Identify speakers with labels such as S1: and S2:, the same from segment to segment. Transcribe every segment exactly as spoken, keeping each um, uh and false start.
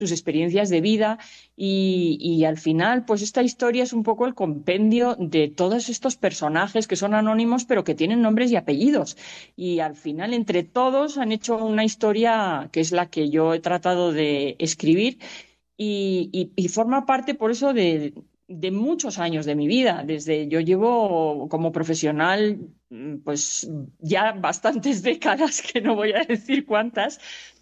S1: sus experiencias de vida y, y al final, pues esta historia es un poco el compendio de todos estos personajes que son anónimos, pero que tienen nombres y apellidos. Y al final, entre todos, han hecho una historia que es la que yo he tratado de escribir y, y- y forma parte, por eso, de, de muchos años de mi vida. Desde yo llevo como profesional, mm, pues ya bastantes décadas, que no voy a decir cuántas,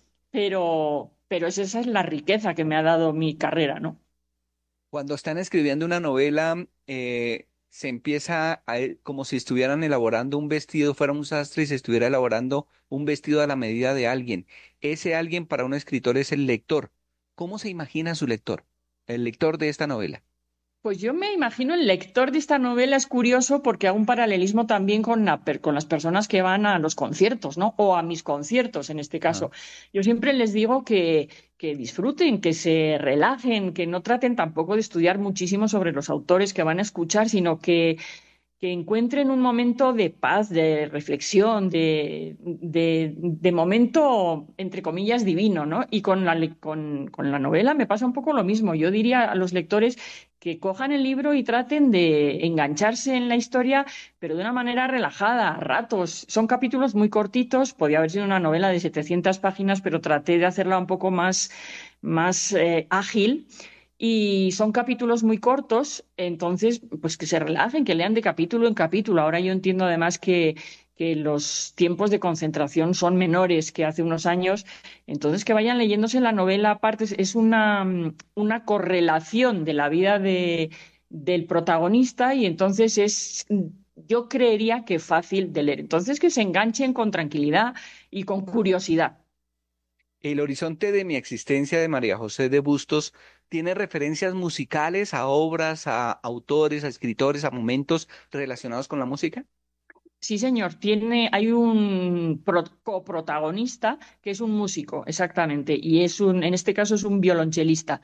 S1: pero, pero es- esa es la riqueza que me ha dado mi carrera, ¿no?
S2: Cuando están escribiendo una novela, eh, se empieza a, e- como si estuvieran elaborando un vestido, fuera un sastre y se estuviera elaborando un vestido a la medida de alguien. Ese alguien para un escritor es el lector. ¿Cómo se imagina su lector? El lector de esta novela.
S1: Pues yo me imagino el lector de esta novela es curioso porque hago un paralelismo también con, la per- con las personas que van a los conciertos, ¿no? O a mis conciertos, en este
S2: Ajá.
S1: caso. Yo siempre les digo que, que disfruten, que se relajen, que no traten tampoco de estudiar muchísimo sobre los autores que van a escuchar, sino que que encuentren un momento de paz, de reflexión, de, de, de momento, entre comillas, divino, ¿no? Y con la, le- con, con la novela me pasa un poco lo mismo. Yo diría a los lectores que cojan el libro y traten de engancharse en la historia, pero de una manera relajada, a ratos. Son capítulos muy cortitos, podía haber sido una novela de setecientas páginas, pero traté de hacerla un poco más, más eh, ágil y son capítulos muy cortos, entonces, pues que se relajen, que lean de capítulo en capítulo. Ahora yo entiendo además que, que los tiempos de concentración son menores que hace unos años, entonces que vayan leyéndose la novela aparte, es es una, mm, una correlación de la vida de, del protagonista y entonces es, mm, yo creería que fácil de leer. Entonces que se enganchen con tranquilidad y con curiosidad.
S2: El horizonte de mi existencia de María José de Bustos tiene referencias musicales a obras, a autores, a escritores, a momentos relacionados con la música.
S1: Sí, señor, tiene, hay un pro- coprotagonista que es un músico, exactamente, y es un, en este caso es un violonchelista.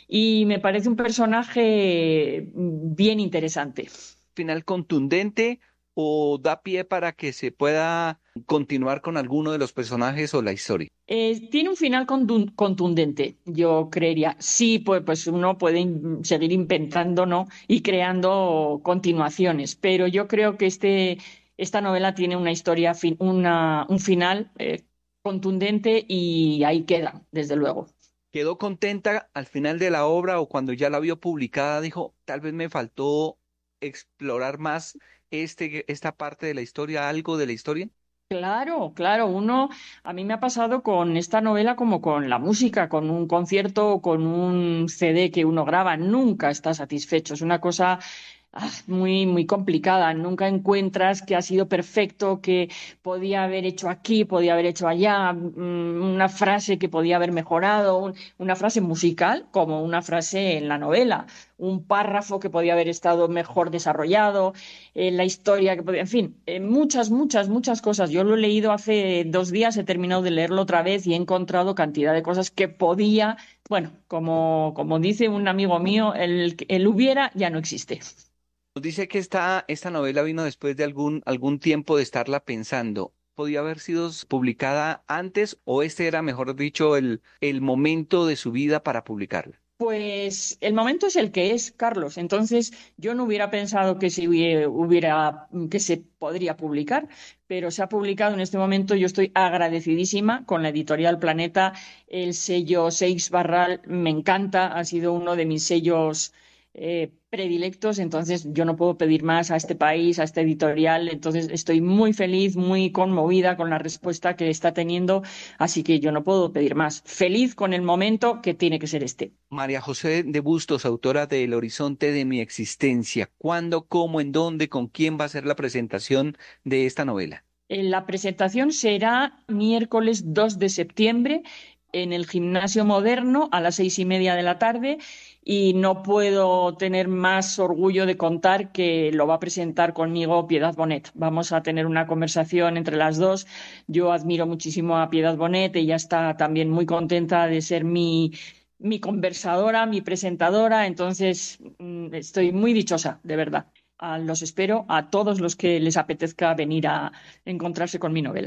S1: Y me parece un personaje mm, bien interesante.
S2: Final contundente o da pie para que se pueda continuar con alguno de los personajes o la historia.
S1: Eh, tiene un final contun- contundente, yo creería. Sí, pues, pues uno puede in- seguir inventando, ¿no? Y creando continuaciones, pero yo creo que este, esta novela tiene una historia, fin- una, un final eh, contundente y ahí queda, desde luego.
S2: ¿Quedó contenta al final de la obra o cuando ya la vio publicada dijo, tal vez me faltó explorar más este, esta parte de la historia, algo de la historia?
S1: Claro, claro, uno, a mí me ha pasado con esta novela como con la música, con un concierto o con un C D que uno graba, nunca está satisfecho, es una cosa ah, muy, muy complicada, nunca encuentras que ha sido perfecto, que podía haber hecho aquí, podía haber hecho allá, mm, una frase que podía haber mejorado, un- una frase musical como una frase en la novela, un párrafo que podía haber estado mejor desarrollado, eh, la historia que podía, en fin, eh, muchas, muchas, muchas cosas. Yo lo he leído hace dos días, he terminado de leerlo otra vez y he encontrado cantidad de cosas que podía, bueno, como, como dice un amigo mío, el, el hubiera ya no existe.
S2: Nos dice que esta, esta novela vino después de algún, algún tiempo de estarla pensando. ¿Podía haber sido s- publicada antes o este era, mejor dicho, el, el momento de su vida para publicarla?
S1: Pues el momento es el que es, Carlos. Entonces, yo no hubiera pensado que se hubie- hubiera, que se podría publicar, pero se ha publicado en este momento. Yo estoy agradecidísima con la editorial Planeta. El sello Seix Barral me encanta, ha sido uno de mis sellos eh, predilectos. Entonces, yo no puedo pedir más a este país, a esta editorial. Entonces, estoy muy feliz, muy conmovida con la respuesta que está teniendo. Así que yo no puedo pedir más. Feliz con el momento que tiene que ser este.
S2: María José de Bustos, autora de El horizonte de mi existencia. ¿Cuándo, cómo, en dónde, con quién va a ser la presentación de esta novela?
S1: Eh, La presentación será miércoles dos de septiembre en el Gimnasio Moderno a las seis y media de la tarde y no puedo tener más orgullo de contar que lo va a presentar conmigo Piedad Bonet. Vamos a tener una conversación entre las dos. Yo admiro muchísimo a Piedad Bonet, ella está también muy contenta de ser mi, mi conversadora, mi presentadora, entonces mm, estoy muy dichosa, de verdad. Ah, los espero a todos los que les apetezca venir a encontrarse con mi novela.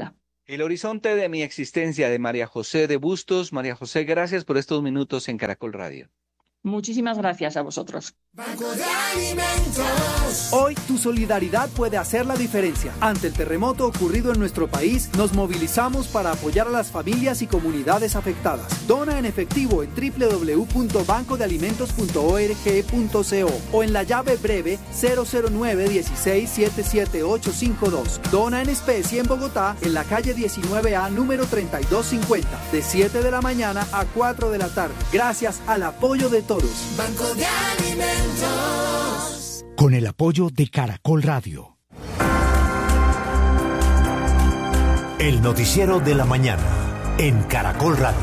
S2: El horizonte de mi existencia de María José de Bustos. María José, gracias por estos minutos en Caracol Radio.
S1: Muchísimas gracias a vosotros.
S3: Banco de Alimentos.
S4: Hoy tu solidaridad puede hacer la diferencia. Ante el terremoto ocurrido en nuestro país, nos movilizamos para apoyar a las familias y comunidades afectadas. Dona en efectivo en doble u doble u doble u punto banco de alimentos punto org punto co o en la llave breve cero cero nueve uno seis siete siete ocho cinco dos. Dona en especie en Bogotá, en la calle diecinueve A, número treinta y dos cincuenta, de siete de la mañana a cuatro de la tarde. Gracias al apoyo de todos.
S3: Banco de Alimentos.
S5: Con el apoyo de Caracol Radio.
S6: El noticiero de la mañana en Caracol Radio.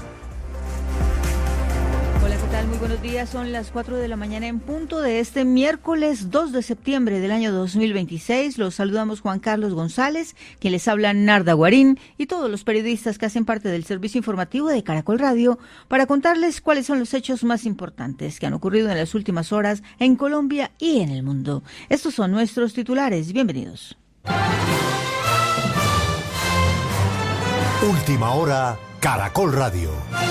S7: Hola, ¿qué tal? Muy buenos días. Son las cuatro de la mañana en punto de este miércoles dos de septiembre del año dos mil veintiséis. Los saludamos Juan Carlos González, quien les habla Narda Guarín, y todos los periodistas que hacen parte del servicio informativo de Caracol Radio para contarles cuáles son los hechos más importantes que han ocurrido en las últimas horas en Colombia y en el mundo. Estos son nuestros titulares. Bienvenidos.
S6: Última hora, Caracol Radio.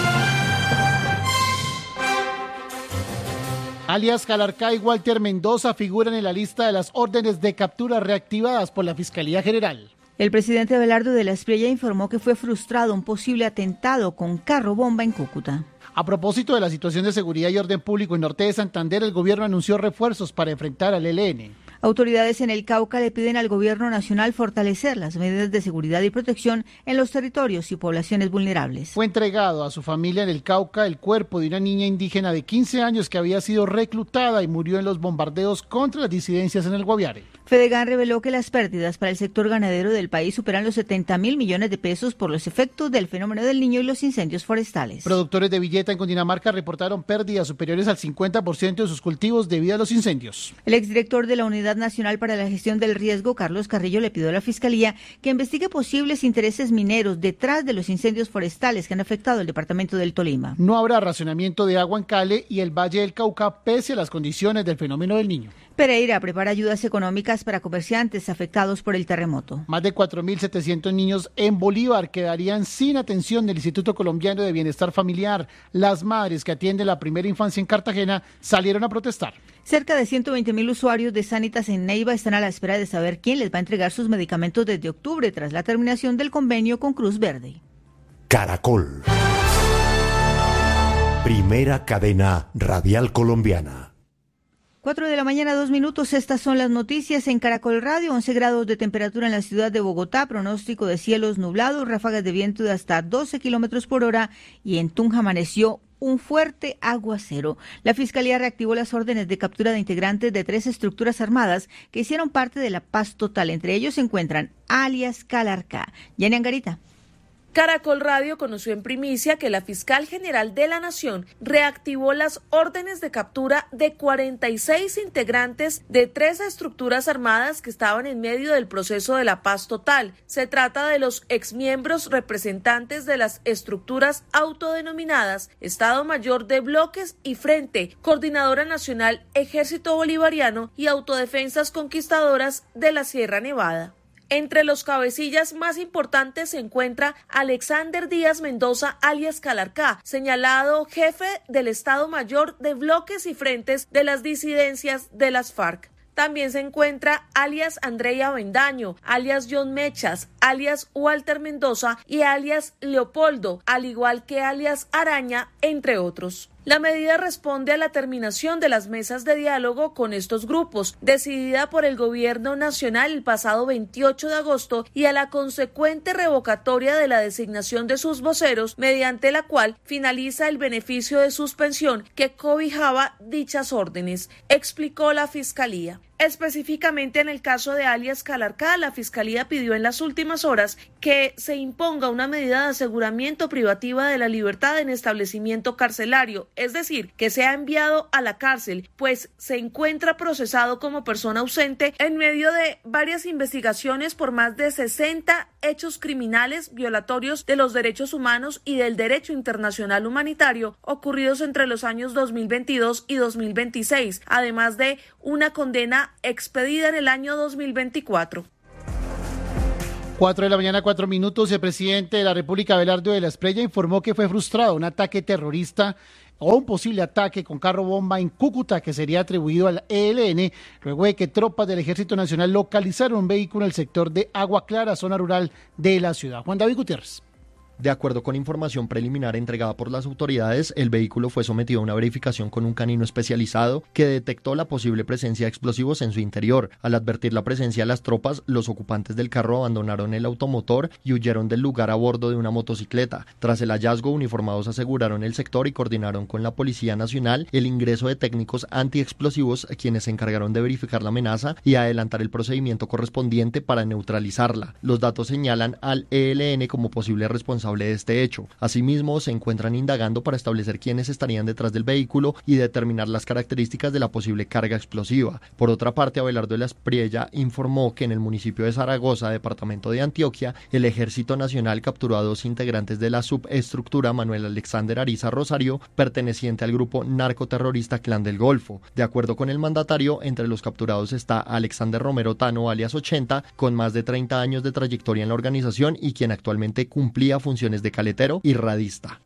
S8: Alias Calarcá y Walter Mendoza figuran en la lista de las órdenes de captura reactivadas por la Fiscalía General.
S7: El presidente Abelardo de la Espriella informó que fue frustrado un posible atentado con carro bomba en Cúcuta.
S8: A propósito de la situación de seguridad y orden público en Norte de Santander, el gobierno anunció refuerzos para enfrentar al E L N.
S7: Autoridades en el Cauca le piden al gobierno nacional fortalecer las medidas de seguridad y protección en los territorios y poblaciones vulnerables.
S8: Fue entregado a su familia en el Cauca el cuerpo de una niña indígena de quince años que había sido reclutada y murió en los bombardeos contra las disidencias en el Guaviare.
S7: Fedegan reveló que las pérdidas para el sector ganadero del país superan los setenta mil millones de pesos por los efectos del fenómeno del Niño y los incendios forestales.
S8: Productores de Villeta en Cundinamarca reportaron pérdidas superiores al cincuenta por ciento de sus cultivos debido a los incendios.
S7: El exdirector de la Unidad Nacional para la Gestión del Riesgo, Carlos Carrillo, le pidió a la Fiscalía que investigue posibles intereses mineros detrás de los incendios forestales que han afectado el departamento del Tolima.
S8: No habrá racionamiento de agua en Cale y el Valle del Cauca pese a las condiciones del fenómeno del Niño.
S7: Pereira prepara ayudas económicas para comerciantes afectados por el terremoto.
S8: Más de cuatro mil setecientos niños en Bolívar quedarían sin atención del Instituto Colombiano de Bienestar Familiar. Las madres que atienden la primera infancia en Cartagena salieron a protestar.
S7: Cerca de ciento veinte mil usuarios de Sanitas en Neiva están a la espera de saber quién les va a entregar sus medicamentos desde octubre tras la terminación del convenio con Cruz Verde.
S6: Caracol. Primera cadena radial colombiana.
S7: Cuatro de la mañana, dos minutos. Estas son las noticias en Caracol Radio. once grados de temperatura en la ciudad de Bogotá, pronóstico de cielos nublados, ráfagas de viento de hasta doce kilómetros por hora, y en Tunja amaneció un fuerte aguacero. La Fiscalía reactivó las órdenes de captura de integrantes de tres estructuras armadas que hicieron parte de la paz total. Entre ellos se encuentran alias Calarcá. Yanni Angarita.
S9: Caracol Radio conoció en primicia que la fiscal general de la Nación reactivó las órdenes de captura de cuarenta y seis integrantes de tres estructuras armadas que estaban en medio del proceso de la paz total. Se trata de los exmiembros representantes de las estructuras autodenominadas Estado Mayor de Bloques y Frente, Coordinadora Nacional Ejército Bolivariano y Autodefensas Conquistadoras de la Sierra Nevada. Entre los cabecillas más importantes se encuentra Alexander Díaz Mendoza, alias Calarcá, señalado jefe del Estado Mayor de Bloques y Frentes de las disidencias de las FARC. También se encuentra alias Andrea Avendaño, alias John Mechas, alias Walter Mendoza y alias Leopoldo, al igual que alias Araña, entre otros. La medida responde a la terminación de las mesas de diálogo con estos grupos, decidida por el Gobierno Nacional el pasado veintiocho de agosto, y a la consecuente revocatoria de la designación de sus voceros, mediante la cual finaliza el beneficio de suspensión que cobijaba dichas órdenes, explicó la Fiscalía. Específicamente en el caso de alias Calarcá, la Fiscalía pidió en las últimas horas que se imponga una medida de aseguramiento privativa de la libertad en establecimiento carcelario, es decir, que sea enviado a la cárcel, pues se encuentra procesado como persona ausente en medio de varias investigaciones por más de sesenta hechos criminales violatorios de los derechos humanos y del derecho internacional humanitario ocurridos entre los años dos mil veintidós y dos mil veintiséis, además de una condena expedida en el año dos mil veinticuatro.
S8: Cuatro de la mañana, cuatro minutos. El presidente de la República, Abelardo de la Espriella, informó que fue frustrado un ataque terrorista o un posible ataque con carro bomba en Cúcuta que sería atribuido al E L N, luego de que tropas del Ejército Nacional localizaron un vehículo en el sector de Agua Clara, zona rural de la ciudad. Juan David Gutiérrez.
S10: De acuerdo con información preliminar entregada por las autoridades, el vehículo fue sometido a una verificación con un canino especializado que detectó la posible presencia de explosivos en su interior. Al advertir la presencia de las tropas, los ocupantes del carro abandonaron el automotor y huyeron del lugar a bordo de una motocicleta. Tras el hallazgo, uniformados aseguraron el sector y coordinaron con la Policía Nacional el ingreso de técnicos antiexplosivos, quienes se encargaron de verificar la amenaza y adelantar el procedimiento correspondiente para neutralizarla. Los datos señalan al E L N como posible responsable de este hecho. Asimismo, se encuentran indagando para establecer quiénes estarían detrás del vehículo y determinar las características de la posible carga explosiva. Por otra parte, Abelardo de la Espriella informó que en el municipio de Zaragoza, departamento de Antioquia, el Ejército Nacional capturó a dos integrantes de la subestructura Manuel Alexander Ariza Rosario, perteneciente al grupo narcoterrorista Clan del Golfo. De acuerdo con el mandatario, entre los capturados está Alexander Romero Tano, alias ochenta, con más de treinta años de trayectoria en la organización y quien actualmente cumplía funciones de caletero y radista.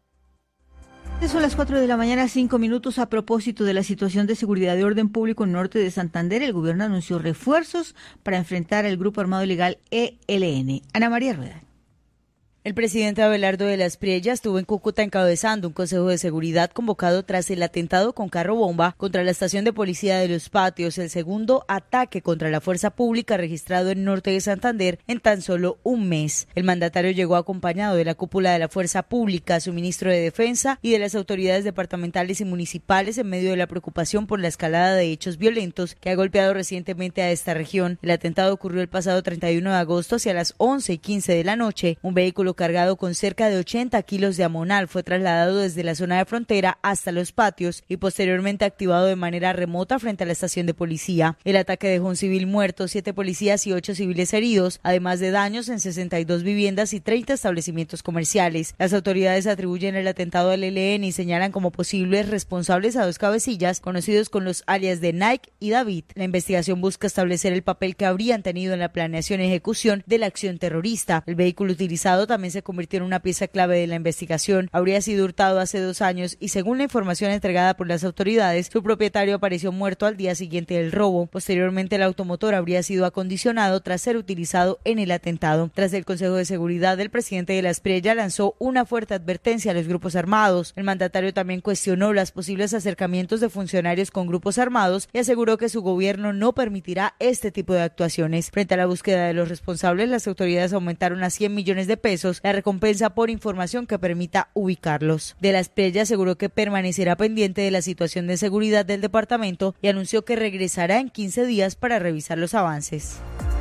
S7: Son las cuatro de la mañana, cinco minutos. A propósito de la situación de seguridad y orden público en el norte de Santander, el gobierno anunció refuerzos para enfrentar al grupo armado ilegal E L N. Ana María Rueda.
S11: El presidente Abelardo de la Espriella estuvo en Cúcuta encabezando un consejo de seguridad convocado tras el atentado con carro bomba contra la estación de policía de Los Patios, el segundo ataque contra la fuerza pública registrado en el norte de Santander en tan solo un mes. El mandatario llegó acompañado de la cúpula de la fuerza pública, su ministro de Defensa y de las autoridades departamentales y municipales en medio de la preocupación por la escalada de hechos violentos que ha golpeado recientemente a esta región. El atentado ocurrió el pasado treinta y uno de agosto hacia las once y quince de la noche. Un vehículo cargado con cerca de ochenta kilos de amonal fue trasladado desde la zona de frontera hasta Los Patios y posteriormente activado de manera remota frente a la estación de policía. El ataque dejó un civil muerto, siete policías y ocho civiles heridos, además de daños en sesenta y dos viviendas y treinta establecimientos comerciales. Las autoridades atribuyen el atentado al E L N y señalan como posibles responsables a dos cabecillas conocidos con los alias de Nike y David. La investigación busca establecer el papel que habrían tenido en la planeación y ejecución de la acción terrorista. El vehículo utilizado también se convirtió en una pieza clave de la investigación. Habría sido hurtado hace dos años y, según la información entregada por las autoridades, su propietario apareció muerto al día siguiente del robo. Posteriormente, el automotor habría sido acondicionado tras ser utilizado en el atentado. Tras el Consejo de Seguridad, el presidente de la Espriella lanzó una fuerte advertencia a los grupos armados. El mandatario también cuestionó los posibles acercamientos de funcionarios con grupos armados y aseguró que su gobierno no permitirá este tipo de actuaciones. Frente a la búsqueda de los responsables, las autoridades aumentaron a cien millones de pesos la recompensa por información que permita ubicarlos. De la Espriella aseguró que permanecerá pendiente de la situación de seguridad del departamento y anunció que regresará en quince días para revisar los avances.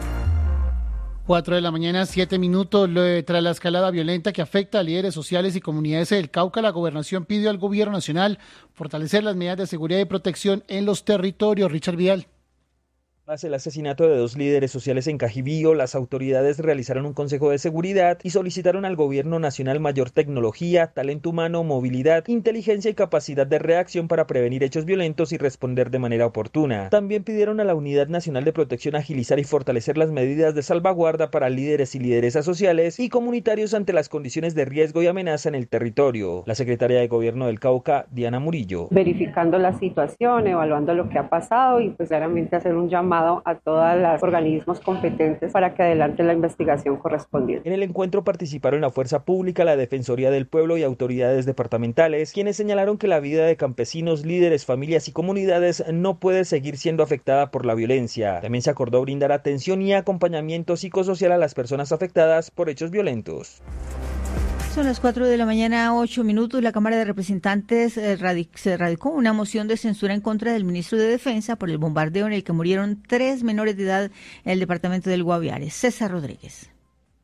S8: Cuatro de la mañana, siete minutos. Tras la escalada violenta que afecta a líderes sociales y comunidades del Cauca, la gobernación pidió al gobierno nacional fortalecer las medidas de seguridad y protección en los territorios. Richard Vidal.
S12: Tras el asesinato de dos líderes sociales en Cajibío, las autoridades realizaron un consejo de seguridad y solicitaron al gobierno nacional mayor tecnología, talento humano, movilidad, inteligencia y capacidad de reacción para prevenir hechos violentos y responder de manera oportuna. También pidieron a la Unidad Nacional de Protección agilizar y fortalecer las medidas de salvaguarda para líderes y lideresas sociales y comunitarios ante las condiciones de riesgo y amenaza en el territorio. La secretaria de Gobierno del Cauca, Diana Murillo.
S13: Verificando la situación, evaluando lo que ha pasado y pues claramente hacer un llamado a todos los organismos competentes para que adelante la investigación correspondiente.
S12: En el encuentro participaron la Fuerza Pública, la Defensoría del Pueblo y autoridades departamentales, quienes señalaron que la vida de campesinos, líderes, familias y comunidades no puede seguir siendo afectada por la violencia. También se acordó brindar atención y acompañamiento psicosocial a las personas afectadas por hechos violentos.
S7: Son las cuatro de la mañana, ocho minutos. La Cámara de Representantes eh, radic- se radicó una moción de censura en contra del ministro de Defensa por el bombardeo en el que murieron tres menores de edad en el departamento del Guaviare. César Rodríguez.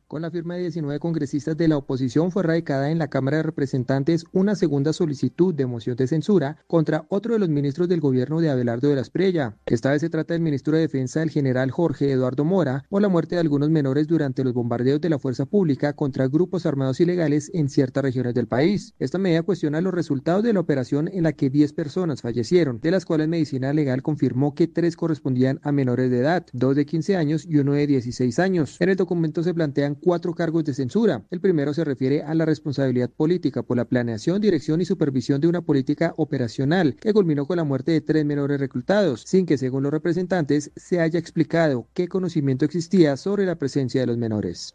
S14: Con la firma de diecinueve congresistas de la oposición fue radicada en la Cámara de Representantes una segunda solicitud de moción de censura contra otro de los ministros del gobierno de Abelardo de la Espriella. Esta vez se trata del ministro de Defensa, el general Jorge Eduardo Mora, por la muerte de algunos menores durante los bombardeos de la fuerza pública contra grupos armados ilegales en ciertas regiones del país. Esta medida cuestiona los resultados de la operación en la que diez personas fallecieron, de las cuales Medicina Legal confirmó que tres correspondían a menores de edad, dos de quince años y uno de dieciséis años. En el documento se plantean cuatro cargos de censura. El primero se refiere a la responsabilidad política por la planeación, dirección y supervisión de una política operacional que culminó con la muerte de tres menores reclutados, sin que, según los representantes, se haya explicado qué conocimiento existía sobre la presencia de los menores.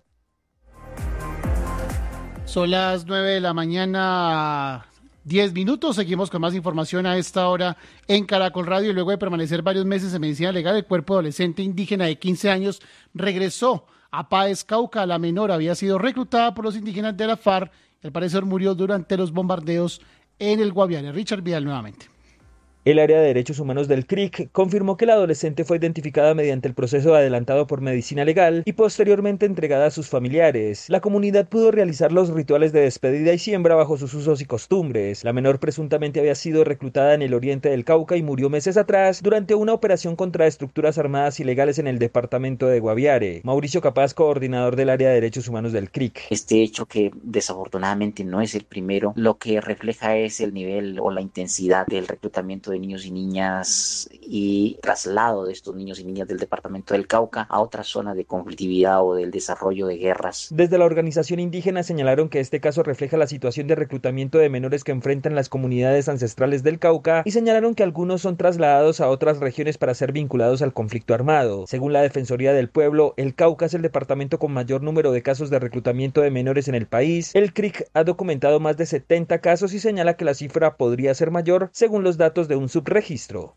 S8: Son las nueve de la mañana, diez minutos. Seguimos con más información a esta hora en Caracol Radio. Y luego de permanecer varios meses en medicina legal, el cuerpo adolescente indígena de quince años regresó a Páez, Cauca. La menor había sido reclutada por los indígenas de la FARC y al parecer murió durante los bombardeos en el Guaviare. Richard Vidal nuevamente.
S12: El área de derechos humanos del C R I C confirmó que la adolescente fue identificada mediante el proceso adelantado por medicina legal y posteriormente entregada a sus familiares. La comunidad pudo realizar los rituales de despedida y siembra bajo sus usos y costumbres. La menor presuntamente había sido reclutada en el oriente del Cauca y murió meses atrás durante una operación contra estructuras armadas ilegales en el departamento de Guaviare. Mauricio Capaz, coordinador del área de derechos humanos del C R I C.
S15: Este hecho, que desafortunadamente no es el primero, lo que refleja es el nivel o la intensidad del reclutamiento de niños y niñas y traslado de estos niños y niñas del departamento del Cauca a otras zonas de conflictividad o del desarrollo de guerras.
S12: Desde la organización indígena señalaron que este caso refleja la situación de reclutamiento de menores que enfrentan las comunidades ancestrales del Cauca y señalaron que algunos son trasladados a otras regiones para ser vinculados al conflicto armado. Según la Defensoría del Pueblo, el Cauca es el departamento con mayor número de casos de reclutamiento de menores en el país. El C R I C ha documentado más de setenta casos y señala que la cifra podría ser mayor según los datos de un subregistro.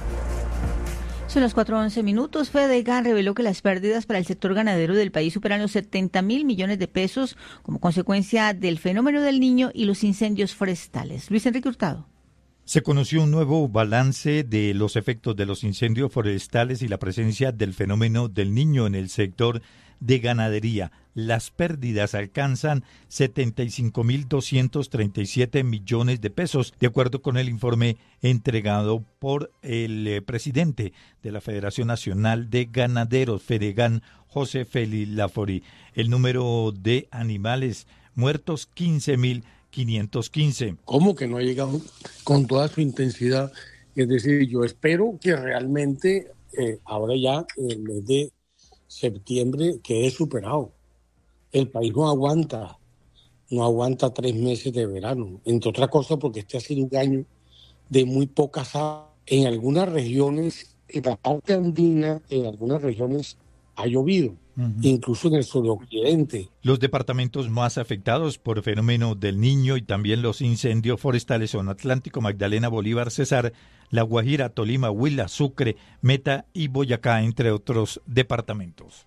S7: Son las cuatro once minutos. Fedegan reveló que las pérdidas para el sector ganadero del país superan los setenta mil millones de pesos como consecuencia del fenómeno del Niño y los incendios forestales. Luis Enrique Hurtado.
S16: Se conoció un nuevo balance de los efectos de los incendios forestales y la presencia del fenómeno del Niño en el sector de ganadería. Las pérdidas alcanzan setenta y cinco mil doscientos treinta y siete millones de pesos, de acuerdo con el informe entregado por el eh, presidente de la Federación Nacional de Ganaderos, Fedegan, José Félix Laforí. El número de animales muertos, quince mil quinientos quince.
S17: ¿Cómo que no ha llegado con toda su intensidad? Es decir, yo espero que realmente eh, ahora ya en el mes de septiembre quede superado. El país no aguanta, no aguanta tres meses de verano, entre otras cosas porque este ha sido un año de muy pocas aguas. En algunas regiones, en la parte andina, en algunas regiones ha llovido, uh-huh. incluso en el suroccidente.
S16: Los departamentos más afectados por el fenómeno del Niño y también los incendios forestales son Atlántico, Magdalena, Bolívar, Cesar, La Guajira, Tolima, Huila, Sucre, Meta y Boyacá, entre otros departamentos.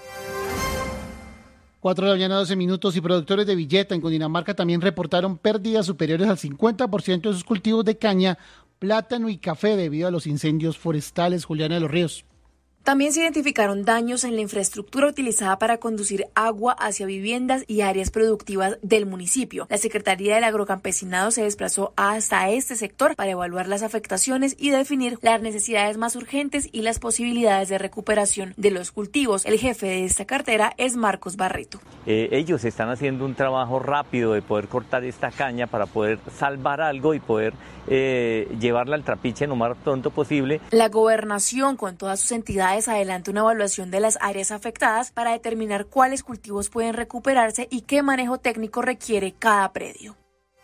S8: Cuatro de la mañana, doce minutos, y productores de Villeta en Cundinamarca también reportaron pérdidas superiores al cincuenta por ciento de sus cultivos de caña, plátano y café debido a los incendios forestales. Juliana de los Ríos.
S18: También se identificaron daños en la infraestructura utilizada para conducir agua hacia viviendas y áreas productivas del municipio. La Secretaría del Agrocampesinado se desplazó hasta este sector para evaluar las afectaciones y definir las necesidades más urgentes y las posibilidades de recuperación de los cultivos. El jefe de esta cartera es Marcos Barreto.
S19: Eh, ellos están haciendo un trabajo rápido de poder cortar esta caña para poder salvar algo y poder eh, llevarla al trapiche lo más pronto posible.
S18: La gobernación, con todas sus entidades, adelanta una evaluación de las áreas afectadas para determinar cuáles cultivos pueden recuperarse y qué manejo técnico requiere cada predio.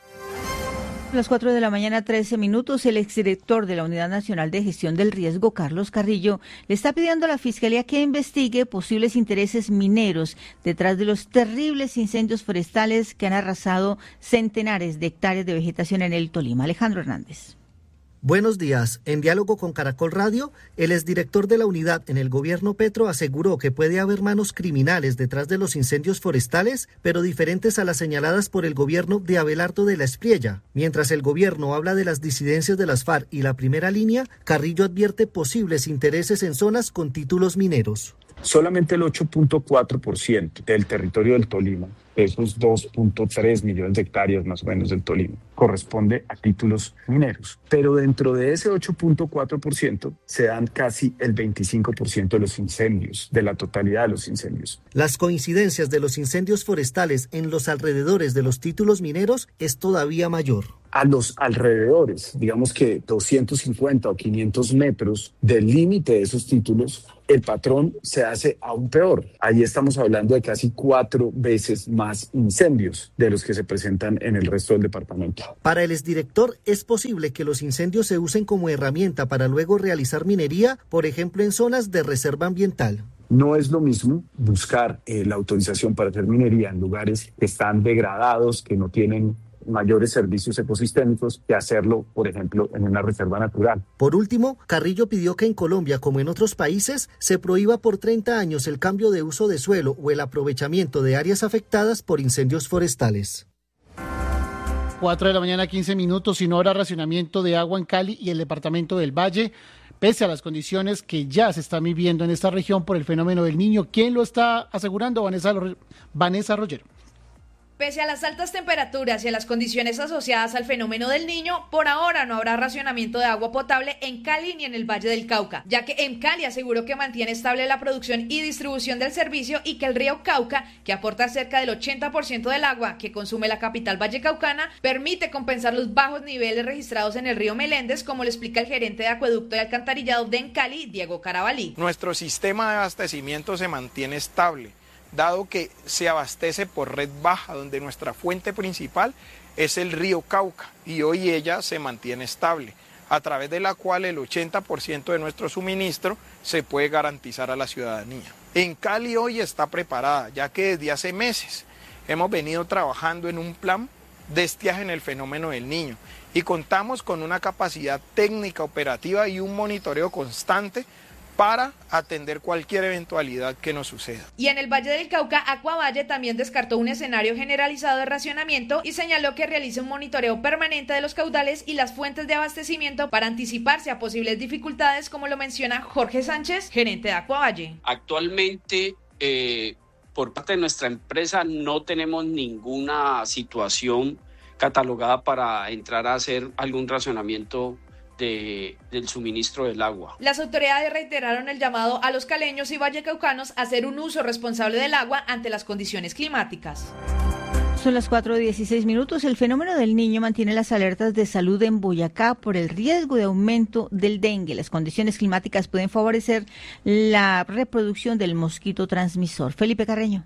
S7: A las cuatro de la mañana, trece minutos, el exdirector de la Unidad Nacional de Gestión del Riesgo, Carlos Carrillo, le está pidiendo a la Fiscalía que investigue posibles intereses mineros detrás de los terribles incendios forestales que han arrasado centenares de hectáreas de vegetación en el Tolima. Alejandro Hernández.
S20: Buenos días. En diálogo con Caracol Radio, el exdirector de la unidad en el gobierno Petro aseguró que puede haber manos criminales detrás de los incendios forestales, pero diferentes a las señaladas por el gobierno de Abelardo de la Espriella. Mientras el gobierno habla de las disidencias de las FARC y la Primera Línea, Carrillo advierte posibles intereses en zonas con títulos mineros.
S21: Solamente el ocho punto cuatro por ciento del territorio del Tolima, esos dos punto tres millones de hectáreas más o menos del Tolima, corresponde a títulos mineros. Pero dentro de ese ocho punto cuatro por ciento se dan casi el veinticinco por ciento de los incendios, de la totalidad de los incendios.
S20: Las coincidencias de los incendios forestales en los alrededores de los títulos mineros es todavía mayor.
S21: A los alrededores, digamos que doscientos cincuenta o quinientos metros del límite de esos títulos, el patrón se hace aún peor. Ahí estamos hablando de casi cuatro veces más incendios de los que se presentan en el resto del departamento.
S20: Para el exdirector, ¿es posible que los incendios se usen como herramienta para luego realizar minería, por ejemplo en zonas de reserva ambiental?
S21: No es lo mismo buscar eh, la autorización para hacer minería en lugares que están degradados, que no tienen mayores servicios ecosistémicos, que hacerlo, por ejemplo, en una reserva natural.
S20: Por último, Carrillo pidió que en Colombia, como en otros países, se prohíba por treinta años el cambio de uso de suelo o el aprovechamiento de áreas afectadas por incendios forestales.
S8: cuatro de la mañana, quince minutos, sin hora racionamiento de agua en Cali y el departamento del Valle, pese a las condiciones que ya se están viviendo en esta región por el fenómeno del Niño. ¿Quién lo está asegurando? Vanessa, Vanessa Roger.
S22: Pese a las altas temperaturas y a las condiciones asociadas al fenómeno del Niño, por ahora no habrá racionamiento de agua potable en Cali ni en el Valle del Cauca, ya que en Cali aseguró que mantiene estable la producción y distribución del servicio y que el río Cauca, que aporta cerca del ochenta por ciento del agua que consume la capital vallecaucana, permite compensar los bajos niveles registrados en el río Meléndez, como le explica el gerente de acueducto y alcantarillado de en Cali, Diego Carabalí.
S23: Nuestro sistema de abastecimiento se mantiene estable, dado que se abastece por red baja, donde nuestra fuente principal es el río Cauca y hoy ella se mantiene estable, a través de la cual el ochenta por ciento de nuestro suministro se puede garantizar a la ciudadanía. En Cali hoy está preparada, ya que desde hace meses hemos venido trabajando en un plan de estiaje en el fenómeno del Niño y contamos con una capacidad técnica operativa y un monitoreo constante para atender cualquier eventualidad que nos suceda.
S22: Y en el Valle del Cauca, Acuavalle también descartó un escenario generalizado de racionamiento y señaló que realiza un monitoreo permanente de los caudales y las fuentes de abastecimiento para anticiparse a posibles dificultades, como lo menciona Jorge Sánchez, gerente de Acuavalle.
S24: Actualmente, eh, por parte de nuestra empresa no tenemos ninguna situación catalogada para entrar a hacer algún racionamiento De, del suministro del agua.
S22: Las autoridades reiteraron el llamado a los caleños y vallecaucanos a hacer un uso responsable del agua ante las condiciones climáticas.
S7: Son las cuatro y dieciséis minutos. El fenómeno del Niño mantiene las alertas de salud en Boyacá por el riesgo de aumento del dengue. Las condiciones climáticas pueden favorecer la reproducción del mosquito transmisor. Felipe Carreño.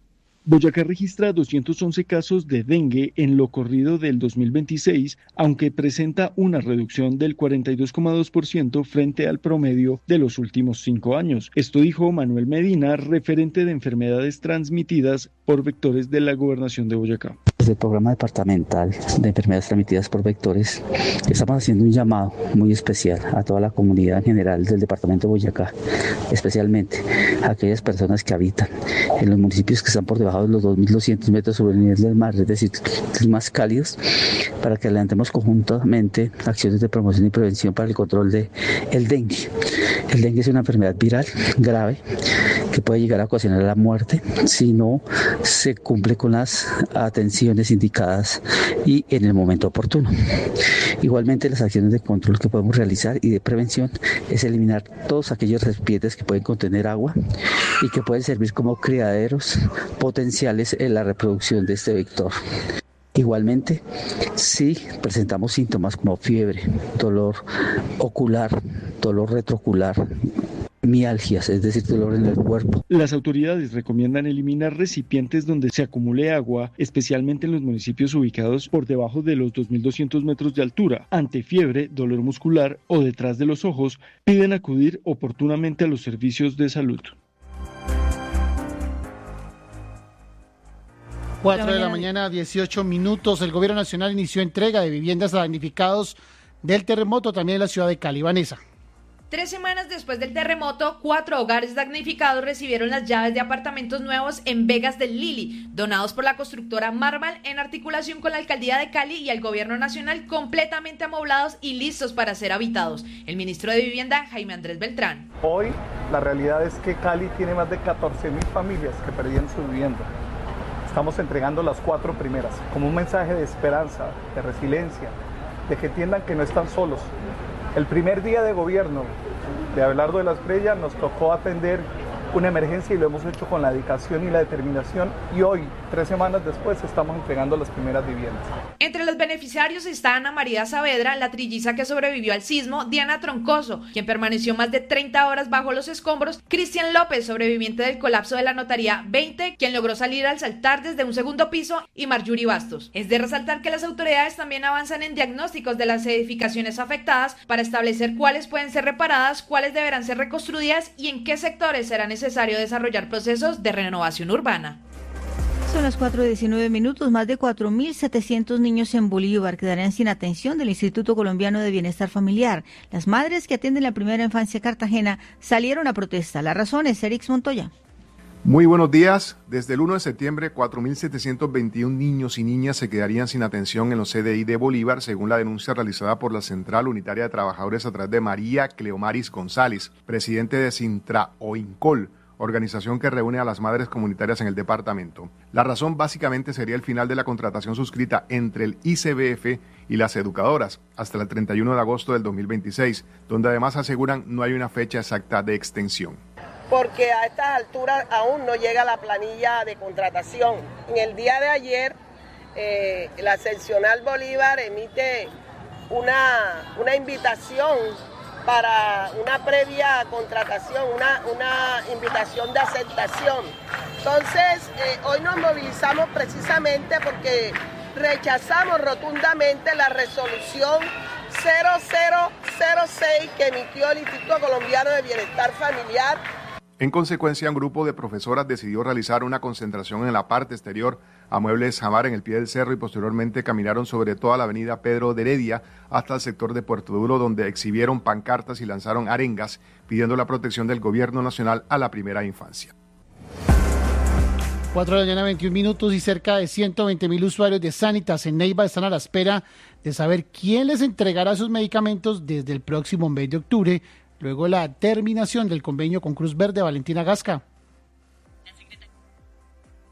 S25: Boyacá registra doscientos once casos de dengue en lo corrido del dos mil veintiséis, aunque presenta una reducción del cuarenta y dos coma dos por ciento frente al promedio de los últimos cinco años. Esto dijo Manuel Medina, referente de enfermedades transmitidas por vectores de la Gobernación de Boyacá.
S26: Desde el programa departamental de enfermedades transmitidas por vectores, estamos haciendo un llamado muy especial a toda la comunidad en general del departamento de Boyacá, especialmente a aquellas personas que habitan en los municipios que están por debajo de los dos mil doscientos metros sobre el nivel del mar, es decir, climas cálidos, para que adelantemos conjuntamente acciones de promoción y prevención para el control de el dengue. El dengue es una enfermedad viral grave que puede llegar a ocasionar la muerte si no se cumple con las atenciones indicadas y en el momento oportuno. Igualmente, las acciones de control que podemos realizar y de prevención es eliminar todos aquellos recipientes que pueden contener agua y que pueden servir como criaderos potenciales en la reproducción de este vector. Igualmente, si presentamos síntomas como fiebre, dolor ocular, dolor retroocular, mialgias, es decir, dolor en el cuerpo.
S25: Las autoridades recomiendan eliminar recipientes donde se acumule agua, especialmente en los municipios ubicados por debajo de los dos mil doscientos metros de altura. Ante fiebre, dolor muscular o detrás de los ojos, piden acudir oportunamente a los servicios de salud.
S8: cuatro de la mañana, dieciocho minutos. El Gobierno Nacional inició entrega de viviendas a damnificados del terremoto también en la ciudad de Cali. Vanessa.
S22: Tres semanas después del terremoto, cuatro hogares damnificados recibieron las llaves de apartamentos nuevos en Vegas del Lili, donados por la constructora Marval en articulación con la Alcaldía de Cali y el Gobierno Nacional, completamente amoblados y listos para ser habitados. El ministro de Vivienda, Jaime Andrés Beltrán.
S1: Hoy la realidad es que Cali tiene más de catorce mil familias que perdieron su vivienda. Estamos entregando las cuatro primeras como un mensaje de esperanza, de resiliencia, de que entiendan que no están solos. El primer día de gobierno de Abelardo de la Espriella nos tocó atender una emergencia y lo hemos hecho con la dedicación y la determinación, y hoy, tres semanas después, estamos entregando las primeras viviendas.
S22: Entre los beneficiarios está Ana María Saavedra, la trilliza que sobrevivió al sismo, Diana Troncoso, quien permaneció más de treinta horas bajo los escombros, Cristian López, sobreviviente del colapso de la notaría veinte, quien logró salir al saltar desde un segundo piso, y Marjorie Bastos. Es de resaltar que las autoridades también avanzan en diagnósticos de las edificaciones afectadas para establecer cuáles pueden ser reparadas, cuáles deberán ser reconstruidas y en qué sectores será necesario necesario desarrollar procesos de renovación urbana.
S7: Son las cuatro y diecinueve minutos. Más de cuatro mil setecientos niños en Bolívar quedarán sin atención del Instituto Colombiano de Bienestar Familiar. Las madres que atienden la primera infancia Cartagena salieron a protesta. La razón es Erix Montoya.
S2: Muy buenos días. Desde el uno de septiembre, cuatro mil setecientos veintiún niños y niñas se quedarían sin atención en los C D I de Bolívar, según la denuncia realizada por la Central Unitaria de Trabajadores a través de María Cleomaris González, presidente de Sintraoincol, organización que reúne a las madres comunitarias en el departamento. La razón básicamente sería el final de la contratación suscrita entre el I C B F y las educadoras hasta el treinta y uno de agosto del dos mil veintiséis, donde además aseguran no hay una fecha exacta de extensión.
S3: Porque a estas alturas aún no llega la planilla de contratación. En el día de ayer, eh, la seccional Bolívar emite una, una invitación para una previa contratación, una, una invitación de aceptación. Entonces, eh, hoy nos movilizamos precisamente porque rechazamos rotundamente la resolución cero cero cero seis que emitió el Instituto Colombiano de Bienestar Familiar.
S2: En consecuencia, un grupo de profesoras decidió realizar una concentración en la parte exterior a Muebles Jamar en el pie del cerro y posteriormente caminaron sobre toda la avenida Pedro de Heredia hasta el sector de Puerto Duro, donde exhibieron pancartas y lanzaron arengas pidiendo la protección del gobierno nacional a la primera infancia.
S8: cuatro de la mañana, veintiún minutos, y cerca de ciento veinte mil usuarios de Sanitas en Neiva están a la espera de saber quién les entregará sus medicamentos desde el próximo mes de octubre, luego de la terminación del convenio con Cruz Verde. Valentina Gasca.